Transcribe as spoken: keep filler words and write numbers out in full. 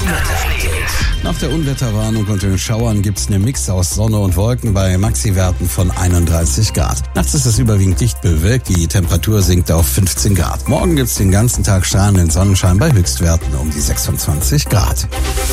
Nach der Unwetterwarnung und den Schauern gibt's eine Mix aus Sonne und Wolken bei Maxiwerten von einunddreißig Grad. Nachts ist es überwiegend dicht bewölkt, die Temperatur sinkt auf fünfzehn Grad. Morgen gibt's den ganzen Tag strahlenden Sonnenschein bei Höchstwerten um die sechsundzwanzig Grad.